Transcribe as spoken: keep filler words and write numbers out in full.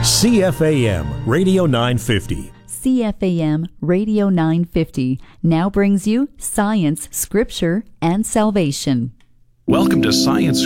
C F A M Radio nine fifty. C F A M Radio nine fifty now brings you Science, Scripture, and Salvation. Welcome to Science,